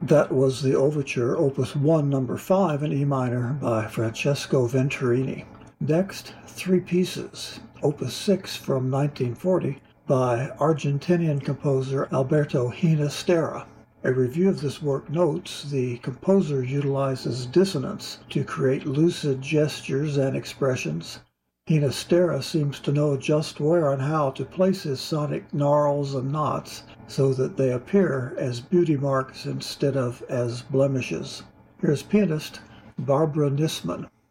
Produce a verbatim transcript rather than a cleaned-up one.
That was the Overture, Opus one, number five in E minor by Francesco Venturini. Next, three pieces, Opus six from nineteen forty by Argentinian composer Alberto Ginastera. A review of this work notes the composer utilizes dissonance to create lucid gestures and expressions. Ginastera seems to know just where and how to place his sonic gnarls and knots so that they appear as beauty marks instead of as blemishes. Here's pianist Barbara Nisman.